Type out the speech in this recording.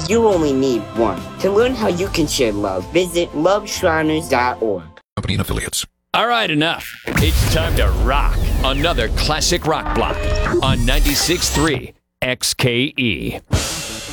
You only need one. To learn how you can share love, visit loveshriners.org. Company and affiliates. All right, enough. It's time to rock another classic rock block on 96.3 XKE.